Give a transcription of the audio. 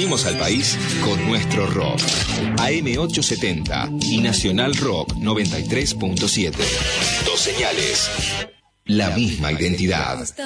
Unimos al país con nuestro rock. AM870 y Nacional Rock 93.7. Dos señales, la misma identidad.